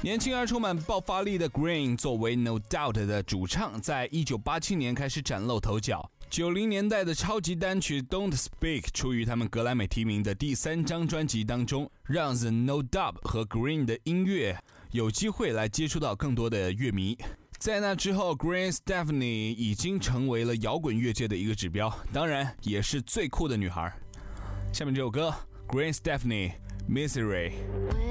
年轻而充满爆发力的 Green 作为 No Doubt 的主唱，在1987年开始崭露头角。90年代的超级单曲 Don't Speak 出于他们格莱美提名的第3张专辑当中，让 The No Doubt 和 Green 的音乐有机会来接触到更多的乐迷。在那之后 Gwen Stefani 已经成为了摇滚乐界的一个指标，当然也是最酷的女孩。下面这首歌 Gwen Stefani Misery。